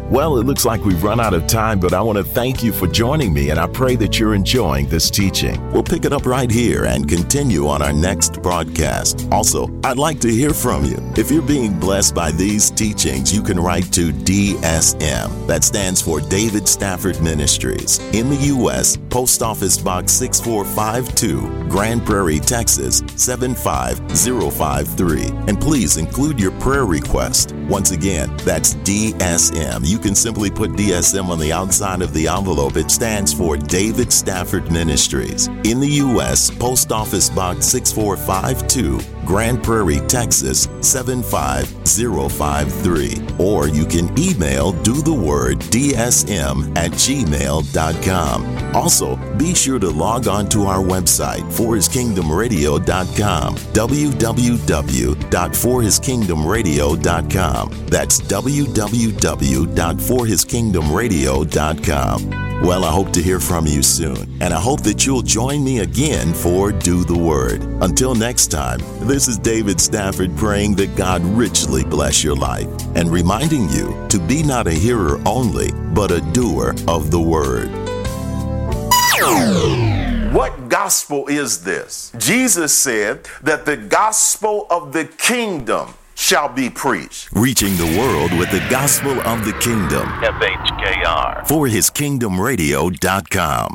Well, it looks like we've run out of time, but I want to thank you for joining me, and I pray that you're enjoying this teaching. We'll pick it up right here and continue on our next broadcast. Also, I'd like to hear from you. If you're being blessed by these teachings, you can write to DSM. That stands for David Stafford Ministries. In the U.S., Post Office Box 6452, Grand Prairie, Texas 75053. And please include your prayer request. Once again, that's DSM. You can simply put DSM on the outside of the envelope. It stands for David Stafford Ministries. In the U.S., Post Office Box 6452, Grand Prairie, Texas 75053. Or you can email dotheworddsm@gmail.com. Also, be sure to log on to our website, forhiskingdomradio.com, www.forhiskingdomradio.com. That's www.forhiskingdomradio.com. Well, I hope to hear from you soon, and I hope that you'll join me again for Do the Word. Until next time, this is David Stafford praying that God richly bless your life and reminding you to be not a hearer only, but a doer of the Word. What gospel is this? Jesus said that the gospel of the kingdom shall be preached. Reaching the world with the gospel of the kingdom. FHKR. ForHisKingdomRadio.com.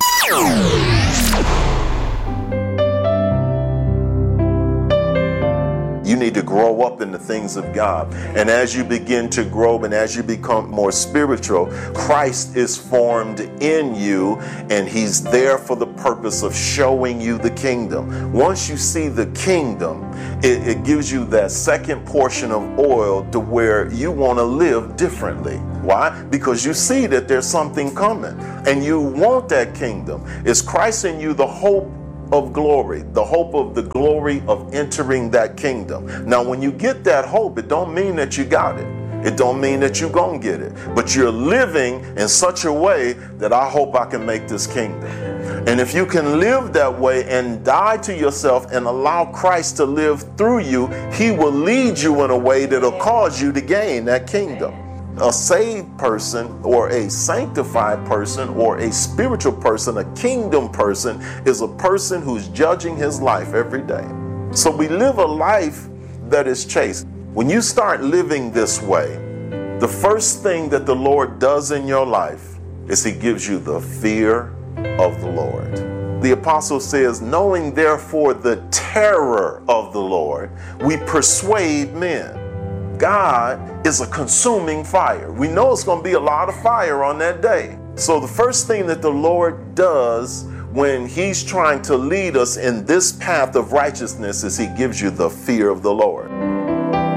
You need to grow up in the things of God. And as you begin to grow and as you become more spiritual, Christ is formed in you, and he's there for the purpose of showing you the kingdom. Once you see the kingdom, it gives you that second portion of oil to where you want to live differently. Why? Because you see that there's something coming and you want that kingdom. Is Christ in you the hope of glory, the hope of the glory of entering that kingdom? Now, when you get that hope, it don't mean that you got it. It don't mean that you're going to get it. But you're living in such a way that I hope I can make this kingdom. And if you can live that way and die to yourself and allow Christ to live through you, he will lead you in a way that'll cause you to gain that kingdom. A saved person or a sanctified person or a spiritual person, a kingdom person, is a person who's judging his life every day. So we live a life that is chaste. When you start living this way, the first thing that the Lord does in your life is he gives you the fear of the Lord. The apostle says, knowing therefore the terror of the Lord, we persuade men. God is a consuming fire. We know it's going to be a lot of fire on that day. So the first thing that the Lord does when he's trying to lead us in this path of righteousness is he gives you the fear of the Lord.